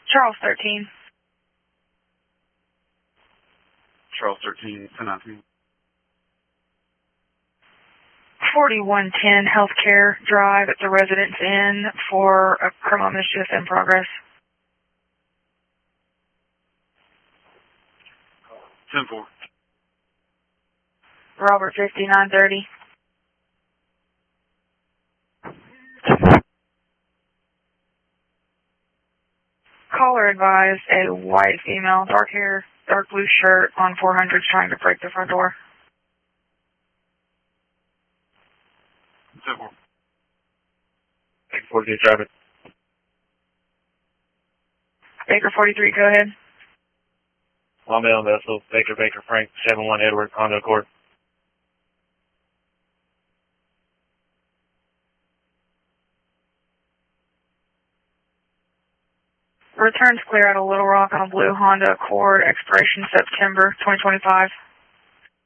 Charles 13. Charles 13, 1019. 4110 Healthcare Drive at the Residence Inn for a criminal mischief in progress. 10-4. Robert 5930. Caller advised a white female, dark hair, dark blue shirt on 400 trying to break the front door. 10-4. Baker 43 traffic. Baker 43, go ahead. Long Island Vessel, Baker Frank, 71 Edward, Condo Court. Returns clear out of Little Rock on a blue Honda Accord, expiration September 2025.